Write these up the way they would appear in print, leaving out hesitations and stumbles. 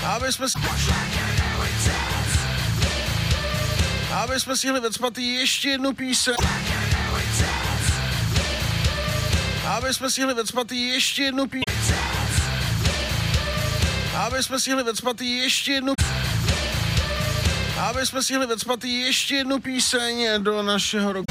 Aby jsme stihli vecpat ještě jednu píseň. Aby jsme stihli vecpat ještě jednu píseň. Aby jsme stihli vecpat ještě jednu. Aby jsme stihli vecpat ještě jednu píseň do našeho roku.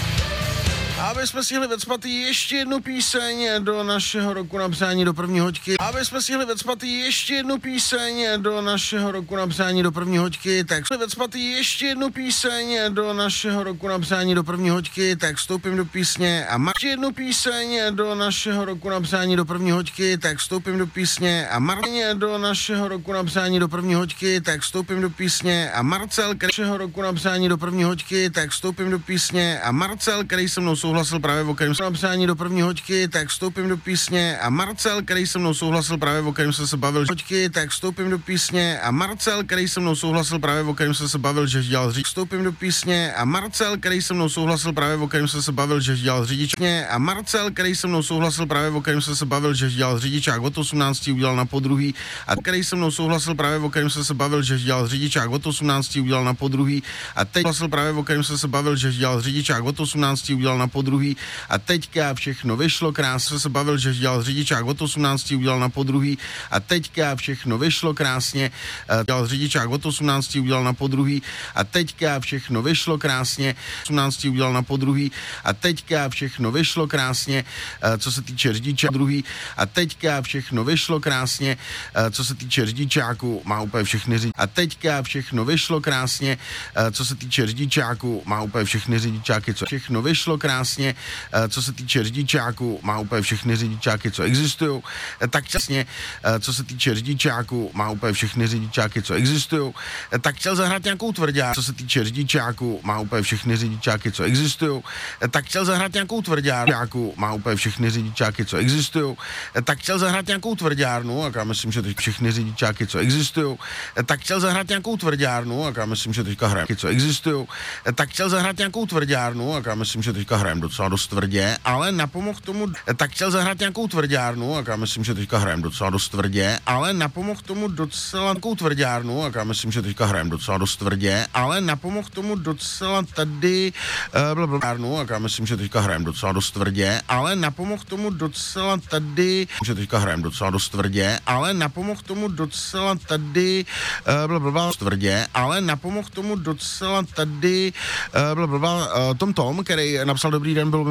Aby jsme stihli vecpat ještě jednu píseň do našeho roku na přání do první hoďky. Aby jsme stihli vecpat ještě jednu píseň do našeho roku na přání do první hoďky. Tak jsme vecpat ještě jednu píseň do našeho roku na přání do první hoďky. Tak vstoupím do písně a ještě jednu píseň do našeho roku na přání do první hoďky. Tak vstoupím do písně a do našeho roku na přání do první hoďky. Tak vstoupím do písně a Marcel, našeho roku na přání do první hoďky. Tak vstoupím do písně a Marcel, který se mnou souhlasil právě o kterém jsem napsání do první hoďky, tak vstoupím do písně a Marcel, který se mnou souhlasil právě o kterém jsem se bavil hoďky, tak vstoupím do písně a Marcel, který se mnou souhlasil právě o kterém jsem se bavil, že dělal řidič. Vstoupím do písně a Marcel, který se mnou souhlasil právě o kterém jsem se bavil, že dělal řidičně a Marcel, který se mnou souhlasil právě o kterém jsem se bavil, že dělal řidičák od 18 udělal na podruhý a který se mnou souhlasil právě o kterém jsem se bavil, že dělal řidičák od 18 udělal na podruhý a teď souhlasil právě o kterém jsem se bavil, že dělal řidičák od 18 udělal na podruhý a teďka všechno vyšlo krásně, se bavil, že dělal řidičák od 18 udělal na podruhý a teďka všechno vyšlo krásně, dělal řidičák od 18 udělal na podruhý a teďka všechno vyšlo krásně, 18 udělal na podruhý a teďka všechno vyšlo krásně, co se týče řidičáku druhý a teďka všechno vyšlo krásně, co se týče řidičáku, má úplně všechny a teďka všechno vyšlo krásně, co se týče řidičáku, má úplně všechny řidičáky, co všechno vyšlo krásně, co se týče řidičáku, má úplně všechny řidičáky, co existují, tak časně, co se týče řidičáku, má úplně všechny řidičáky, co existují, tak chtěl zahrát nějakou tvrdák, co se týče řidičáku, má úplně všechny řidičáky, co existují, tak chtěl zahrát nějakou tvrdárnu, má úplně všechny řidičáky, co existují, tak chtěl zahrát nějakou tvrdárnu, a já myslím, že teď všechny řidičáky, co existují, tak chtěl zahrát nějakou tvrdárnu, a já myslím, že teďka hrajeme, co existují, tak chtěl zahrát nějakou tvrdárnu, a já myslím, že teďka hrajeme docela dost tvrdě, ale napomohl tomu, tak chtěl zahrát nějakou tvrdárnu, a já myslím, že teďka hrajeme docela dost tvrdě, ale napomohl tomu docela nějakou tvrdárnu, a já myslím, že teďka hrajeme docela dost tvrdě, ale napomohl tomu docela tady blablabla, a já myslím, že teďka hrajeme docela dost tvrdě, ale napomohl tomu docela tady, že teďka hrajeme docela dost tvrdě, ale napomohl tomu docela tady blablabla tvrdě, ale napomohl tomu docela tady blablabla Tom, který napsal dobrý den, bylo